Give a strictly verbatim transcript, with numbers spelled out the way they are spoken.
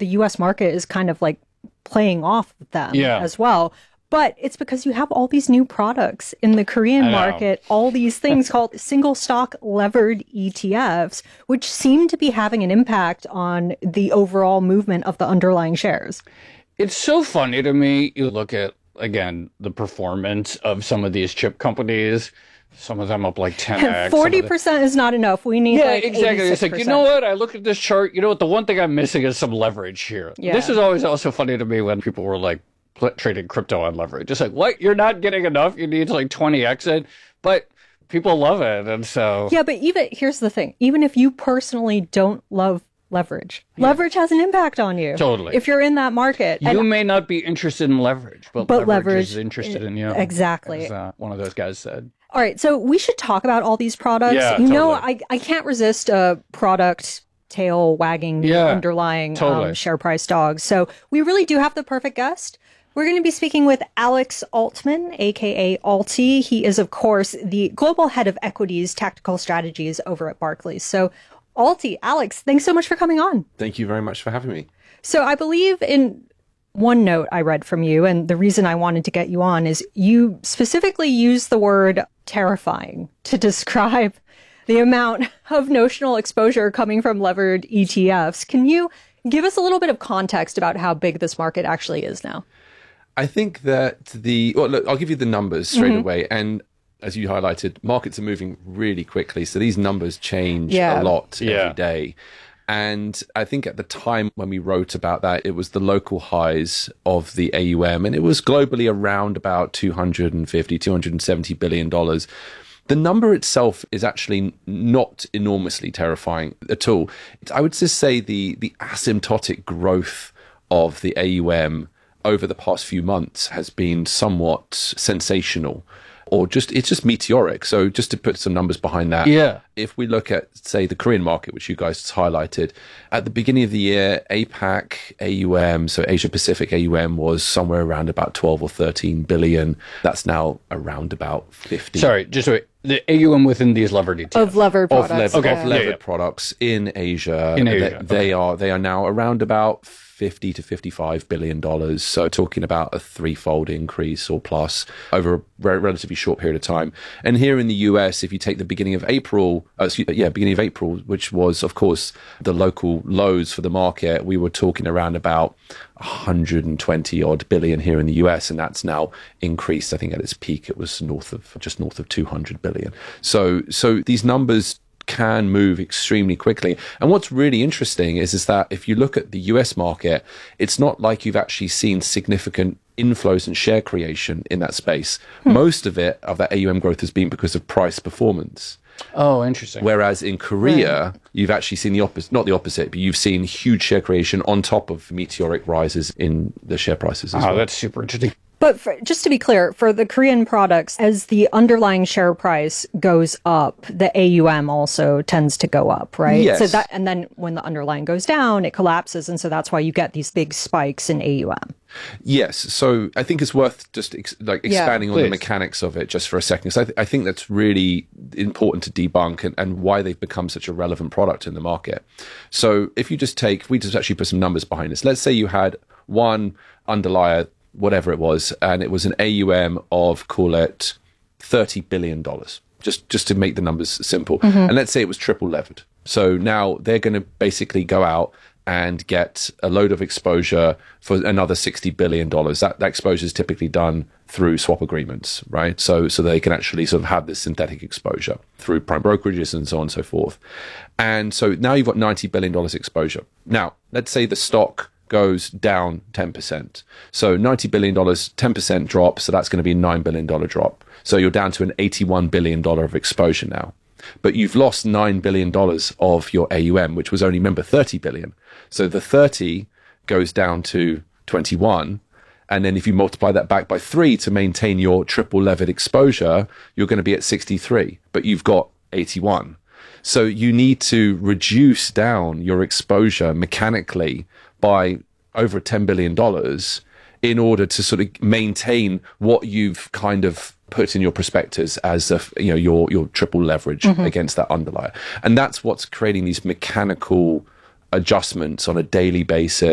the U S market is kind of like playing off them yeah. as well. But it's because you have all these new products in the Korean market, all these things called single stock levered E T Fs, which seem to be having an impact on the overall movement of the underlying shares. It's so funny to me. You look at, again, the performance of some of these chip companies. Some of them up like ten x. forty percent is not enough. We need yeah, like exactly. It's like, you know what? I look at this chart. You know what? The one thing I'm missing is some leverage here. Yeah. This is always also funny to me when people were like, trading crypto on leverage. Just like, what? You're not getting enough? You need to like twenty x it? But people love it. And so... Yeah, but even, here's the thing. Even if you personally don't love leverage, yeah. leverage has an impact on you. Totally. If you're in that market. You and, may not be interested in leverage, but, but leverage, leverage is interested in you. Exactly. As uh, one of those guys said. All right, so we should talk about all these products. Yeah, you totally. know, I, I can't resist a product tail wagging yeah, underlying totally. um, share price dogs. So we really do have the perfect guest. We're going to be speaking with Alex Altman, a k a. Alti. He is, of course, the global head of equities tactical strategies over at Barclays. So, Alti, Alex, thanks so much for coming on. Thank you very much for having me. So I believe in one note I read from you, and the reason I wanted to get you on is you specifically used the word terrifying to describe the amount of notional exposure coming from levered E T Fs. Can you give us a little bit of context about how big this market actually is now? I think that the, well, look, I'll give you the numbers straight mm-hmm. away. And as you highlighted, markets are moving really quickly. So these numbers change yeah. a lot yeah. every day. And I think at the time when we wrote about that, it was the local highs of the A U M, and it was globally around about two hundred fifty, two hundred seventy billion dollars. The number itself is actually not enormously terrifying at all. I would just say the, the asymptotic growth of the A U M over the past few months has been somewhat sensational, or just it's just meteoric. So just to put some numbers behind that, yeah. if we look at, say, the Korean market, which you guys highlighted, at the beginning of the year, APAC A U M, so Asia Pacific A U M, was somewhere around about twelve or thirteen billion. That's now around about fifty. Sorry, just wait. The A U M within these levered E T Fs. Of levered products. Of, lever, okay. of levered yeah, yeah. products in Asia. In Asia. They, they okay. are they are now around about fifty to fifty-five billion dollars. So talking about a threefold increase or plus over a re- relatively short period of time. And here in the U S, if you take the beginning of April, uh, excuse, yeah, beginning of April, which was, of course, the local lows for the market, we were talking around about one hundred twenty odd billion here in the U S, and that's now increased. I think at its peak, it was north of just north of two hundred billion. So, so these numbers can move extremely quickly. And what's really interesting is, is that if you look at the U S market, it's not like you've actually seen significant inflows and share creation in that space. Hmm. Most of it, of that A U M growth, has been because of price performance. Oh, interesting. Whereas in Korea, right. you've actually seen the opposite, not the opposite, but you've seen huge share creation on top of meteoric rises in the share prices as oh, well. That's super interesting. But for, just to be clear, for the Korean products, as the underlying share price goes up, the A U M also tends to go up, right? Yes. So that, and then when the underlying goes down, it collapses, and so that's why you get these big spikes in A U M. Yes. So I think it's worth just ex- like expanding yeah, on the mechanics of it just for a second. So I, th- I think that's really important to debunk and, and why they've become such a relevant product in the market. So if you just take, we just actually put some numbers behind this. Let's say you had one underlier, whatever it was, and it was an A U M of, call it, thirty billion dollars, just, just to make the numbers simple. Mm-hmm. And let's say it was triple levered. So now they're going to basically go out and get a load of exposure for another sixty billion dollars. That, that exposure is typically done through swap agreements, right? So, so they can actually sort of have this synthetic exposure through prime brokerages and so on and so forth. And so now you've got ninety billion dollars exposure. Now, let's say the stock goes down ten percent. So ninety billion dollars, ten percent drop. So that's going to be a nine billion dollars drop. So you're down to an eighty-one billion dollars of exposure now. But you've lost nine billion dollars of your A U M, which was only, remember, thirty billion dollars. So the thirty goes down to twenty-one. And then if you multiply that back by three to maintain your triple levered exposure, you're going to be at sixty-three, but you've got eighty-one. So you need to reduce down your exposure mechanically by over ten billion dollars in order to sort of maintain what you've kind of put in your prospectus as a, you know, your your triple leverage mm-hmm. against that underlier. And that's what's creating these mechanical adjustments on a daily basis